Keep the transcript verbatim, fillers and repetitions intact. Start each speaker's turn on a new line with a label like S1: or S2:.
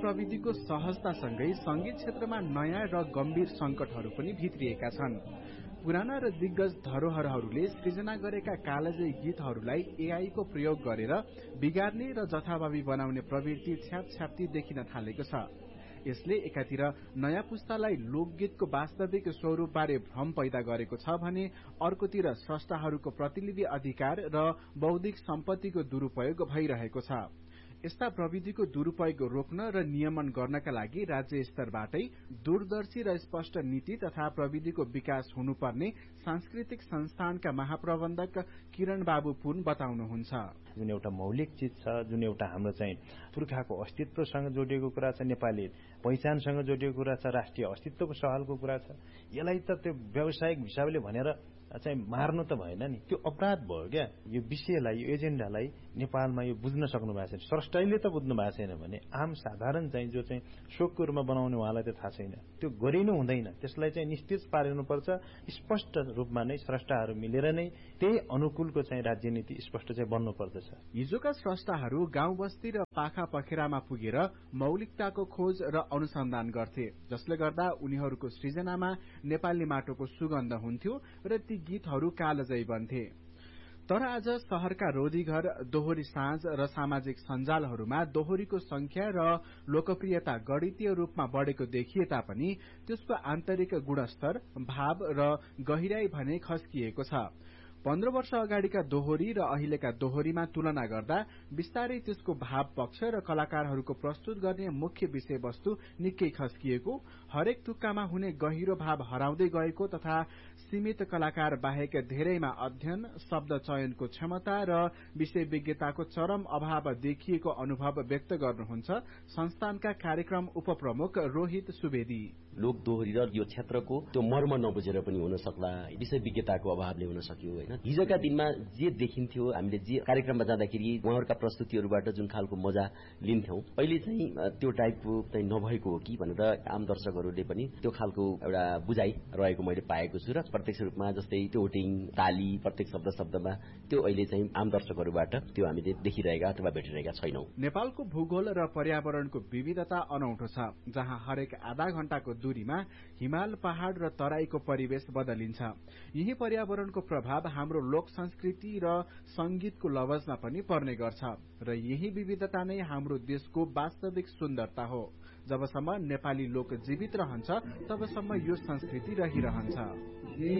S1: प्रविधिको सहजतासँगै संगीत क्षेत्रमा नयाँ र गम्भीर संकटहरू पनि भित्रिएका छन्। पुराना र दिग्गज धरोहरहरूले सृजना गरेका कालजयी गीतहरूलाई एआई को प्रयोग गरेर बिगार्ने र जथाभावी बनाउने प्रवृत्ति छ्यापछ्याप्ती देखिन थालेको छ। यसले एकातिर नयाँ पुस्तालाई लोकगीतको वास्तविक स्वरूपबारे भ्रम पैदा गरेको छ भने अर्कोतिर स्रष्टाहरूको प्रतिलिपि अधिकार र बौद्धिक सम्पत्तिको दुरूपयोग भइरहेको छ। यस्ता प्रविधिको दुरूपयोग रोक्न र नियमन गर्नका लागि राज्य स्तरबाटै दूरदर्शी र स्पष्ट नीति तथा प्रविधिको विकास हुनुपर्ने सांस्कृतिक संस्थानका महाप्रबन्धक किरण बाबु पुन बताउनुहुन्छ।
S2: जुन एउटा मौलिक चिज छ, जुन एउटा हाम्रो चाहिँ पुर्खाको अस्तित्वसँग जोडिएको कुरा छ, नेपाली पहिचानसँग जोडिएको कुरा छ, राष्ट्रिय अस्तित्वको सवालको कुरा छ, यसलाई त त्यो व्यावसायिक हिसाबले भनेर चाहिँ मार्नु त भएन नि, त्यो अपराध भयो क्या। यो विषयलाई, यो एजेन्डालाई नेपालमा यो बुझ्न सक्नु भएको छैन, स्रष्टाले त बुझ्नु भएको छैन भने आम साधारण चाहिँ जो चाहिँ शोकको रूपमा बनाउने उहाँलाई त थाहा छैन, त्यो गरिनु हुँदैन। त्यसलाई चाहिँ निस्तेज पारिनुपर्छ। स्पष्ट रूपमा नै स्रष्टाहरू मिलेर नै त्यही अनुकूलको चाहिँ राज्यनीति स्पष्ट चाहिँ बन्नुपर्दछ।
S1: हिजोका स्रष्टाहरू गाउँ बस्ती र पाखा पखेरामा पुगेर मौलिकताको खोज र अनुसन्धान गर्थे, जसले गर्दा उनीहरूको सृजनामा नेपाली माटोको सुगन्ध हुन्थ्यो र ती गीतहरू कालजयी बन्थे। तर आज शहरका रोधीघर, दोहोरी साँझ र सामाजिक सञ्जालहरूमा दोहोरीको संख्या र लोकप्रियता गणितीय रूपमा बढ़ेको देखिए तापनि त्यसको आन्तरिक गुणस्तर, भाव र गहिराई भने खस्किएको छ। पन्ध्र वर्ष अगाडिका दोहोरी र अहिलेका दोहोरीमा तुलना गर्दा बिस्तारै त्यसको भाव पक्ष र कलाकारहरूको प्रस्तुत गर्ने मुख्य विषयवस्तु निकै खस्किएको, हरेक टुक्कामा हुने गहिरो भाव हराउँदै गएको तथा सीमित कलाकार बाहेक धेरैमा अध्ययन, शब्द चयनको क्षमता र विषय विज्ञताको चरम अभाव देखिएको अनुभव व्यक्त गर्नुहुन्छ संस्थानका कार्यक्रम उपप्रमुख रोहित सुवेदी।
S3: लोक दोहोरी र यो क्षेत्रको त्यो मर्म नबुझेर पनि हुन सक्ला, विषय विज्ञताको अभावले हुन सक्यो हैन। हिजोका दिनमा जे देखिन्थ्यो, हामीले जे कार्यक्रममा जाँदाखेरि उहाँहरूका प्रस्तुतिहरूबाट जुन खालको मजा लिन्थ्यौं, अहिले चाहिँ त्यो टाइपको चाहिँ नभएको हो कि भनेर आम दर्शकहरूले पनि त्यो खालको एउटा बुझाइ रहेको मैले पाएको छु र प्रत्यक्ष रूपमा जस्तै टोटिङ, ताली प्रत्येक शब्द शब्दमा त्यो अहिले चाहिँ आम दर्शकहरूबाट त्यो हामीले देखिरहेका अथवा भेटिरहेका छैनौं।
S1: नेपालको भूगोल र पर्यावरणको विविधता अनौठो छ, जहाँ हरेक आधा घण्टाको दूरीमा हिमाल, पहाड़ र तराईको परिवेश बदलिन्छ। यही पर्यावरणको प्रभाव हाम्रो लोक संस्कृति र संगीतको लवजमा पनि पर्ने गर्छ र यही विविधता नै हाम्रो देशको वास्तविक सुन्दरता हो। जबसम्म नेपाली लोक जीवित रहन्छ तबसम्म यो संस्कृति रहिरहन्छ।